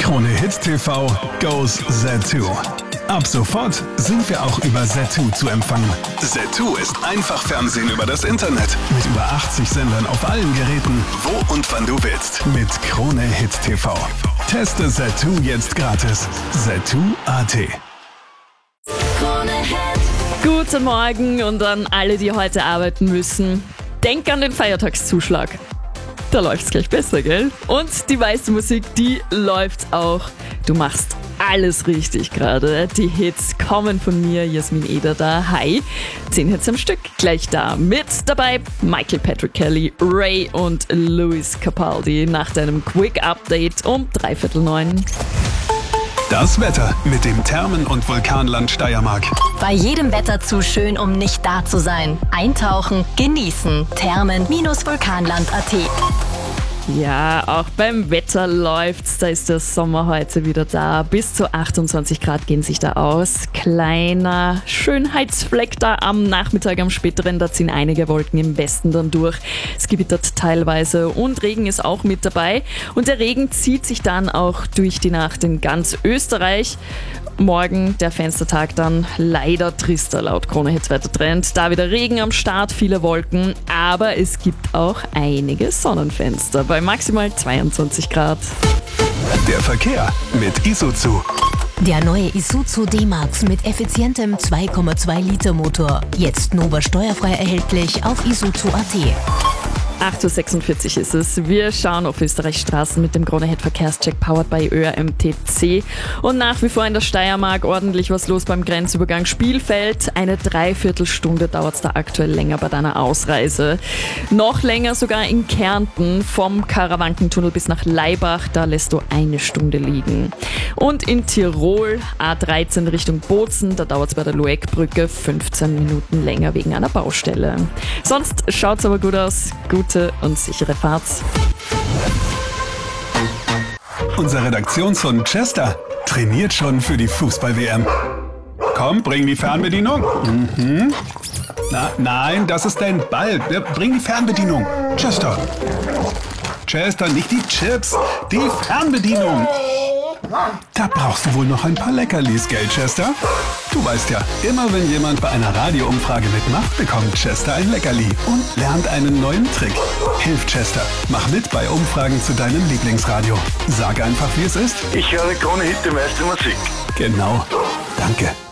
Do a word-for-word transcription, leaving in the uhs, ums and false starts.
Krone Hit T V goes Zattoo. Ab sofort sind wir auch über Zattoo zu empfangen. Zattoo ist einfach Fernsehen über das Internet. Mit über achtzig Sendern auf allen Geräten, wo und wann du willst. Mit Krone Hit T V. Teste Zattoo jetzt gratis. Zattoo Punkt at. Guten Morgen und an alle, die heute arbeiten müssen. Denk an den Feiertagszuschlag. Da läuft's gleich besser, gell? Und die meiste Musik, die läuft auch. Du machst alles richtig gerade. Die Hits kommen von mir, Jasmin Eder da. Hi. Zehn Hits am Stück gleich da. Mit dabei Michael Patrick Kelly, Ray und Lewis Capaldi nach deinem Quick Update um dreiviertel neun. Das Wetter mit dem Thermen- und Vulkanland Steiermark. Bei jedem Wetter zu schön, um nicht da zu sein. Eintauchen, genießen. Thermen-Vulkanland Punkt at. Ja, auch beim Wetter läuft's. Da ist der Sommer heute wieder da. Bis zu achtundzwanzig Grad gehen sich da aus. Kleiner Schönheitsfleck da am Nachmittag, am späteren. Da ziehen einige Wolken im Westen dann durch. Es gewittert teilweise und Regen ist auch mit dabei. Und der Regen zieht sich dann auch durch die Nacht in ganz Österreich. Morgen der Fenstertag dann leider trister laut Krone Hit Wettertrend. Da wieder Regen am Start, viele Wolken, aber es gibt auch einige Sonnenfenster bei maximal zweiundzwanzig Grad. Der Verkehr mit Isuzu. Der neue Isuzu D-Max mit effizientem zwei Komma zwei Liter Motor. Jetzt Nova steuerfrei erhältlich auf isuzu Punkt at. acht Uhr sechsundvierzig ist es. Wir schauen auf Österreichs Straßen mit dem Krone Hit Verkehrscheck powered by Ö R M T C. Und nach wie vor in der Steiermark ordentlich was los beim Grenzübergang Spielfeld. Eine Dreiviertelstunde dauert es da aktuell länger bei deiner Ausreise. Noch länger sogar in Kärnten vom Karawankentunnel bis nach Laibach. Da lässt du eine Stunde liegen. Und in Tirol A dreizehn Richtung Bozen. Da dauert es bei der Lueckbrücke fünfzehn Minuten länger wegen einer Baustelle. Sonst schaut's aber gut aus. Gut und sichere Fahrt. Unser Redaktionshund Chester trainiert schon für die Fußball-W M. Komm, bring die Fernbedienung. Mhm. Na, nein, das ist dein Ball. Bring die Fernbedienung. Chester. Chester, nicht die Chips, die Fernbedienung. Da brauchst du wohl noch ein paar Leckerlis, gell, Chester? Du weißt ja, immer wenn jemand bei einer Radioumfrage mitmacht, bekommt Chester ein Leckerli und lernt einen neuen Trick. Hilf Chester, mach mit bei Umfragen zu deinem Lieblingsradio. Sag einfach, wie es ist. Ich höre Krone Hit, die meiste Musik. Genau. Danke.